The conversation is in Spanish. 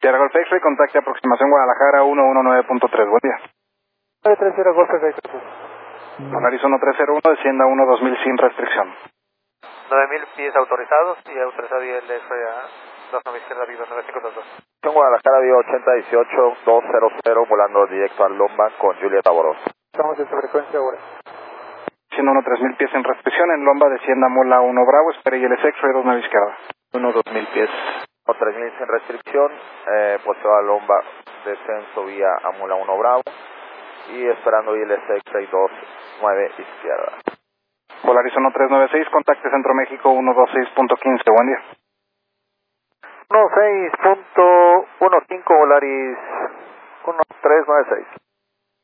Sierra Golf X-Ray, contacte aproximación Guadalajara 119.3, buen día. 930 Sierra Golf X-Ray. Polaris 1301, descienda 12000 sin restricción. 9000 pies autorizados y autorizado y el X-Ray a 29 izquierda, Vivo 9522. En Guadalajara, Vivo 8018200, volando directo a Lomba con Julieta Boros. Estamos en su frecuencia ahora. Descienda 3000 pies en restricción, en Lomba descienda Mula 1 Bravo, espere y el X-Ray 29 izquierda. 2000 pies. 3000 sin restricción, poseo a Lomba, descenso vía Amula 1 Bravo y esperando ILS X-Ray 29 izquierda. Polaris 1396, contacte Centro México 126.15, buen día. 16.15 Volaris 1396.